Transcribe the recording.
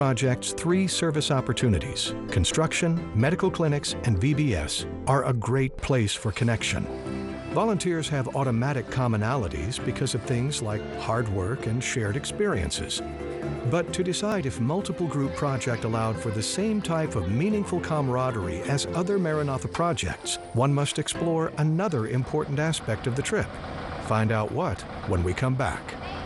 Project's 3 service opportunities, construction, medical clinics, and VBS, are a great place for connection. Volunteers have automatic commonalities because of things like hard work and shared experiences. But to decide if multiple group project allowed for the same type of meaningful camaraderie as other Maranatha projects, one must explore another important aspect of the trip. Find out what when we come back.